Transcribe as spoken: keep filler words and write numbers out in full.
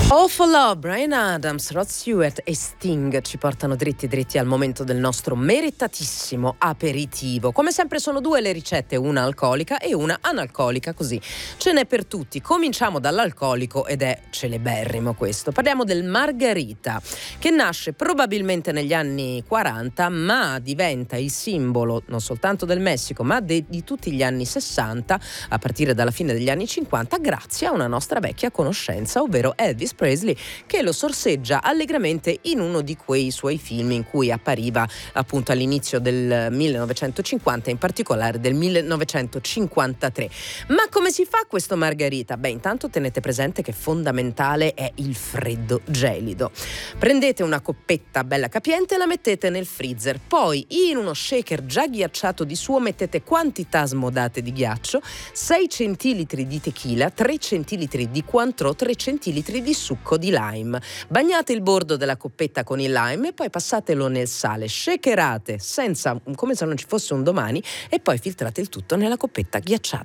All for Love, Bryan Adams, Rod Stewart e Sting ci portano dritti dritti al momento del nostro meritatissimo aperitivo. Come sempre sono due le ricette, una alcolica e una analcolica, così ce n'è per tutti. Cominciamo dall'alcolico ed è celeberrimo questo. Parliamo del Margarita, che nasce probabilmente negli anni quaranta, ma diventa il simbolo non soltanto del Messico, ma de- di tutti gli anni sessanta, a partire dalla fine degli anni cinquanta, grazie a una nostra vecchia conoscenza, ovvero Elvis Presley, che lo sorseggia allegramente in uno di quei suoi film in cui appariva appunto all'inizio del millenovecentocinquanta, in particolare del millenovecentocinquantatré. Ma come si fa questo Margarita? Beh, intanto tenete presente che fondamentale è il freddo gelido. Prendete una coppetta bella capiente e la mettete nel freezer, poi in uno shaker già ghiacciato di suo mettete quantità smodate di ghiaccio, sei centilitri di tequila, tre centilitri di Cointreau, tre centilitri di succo di lime. Bagnate il bordo della coppetta con il lime e poi passatelo nel sale, shakerate senza, come se non ci fosse un domani, e poi filtrate il tutto nella coppetta ghiacciata.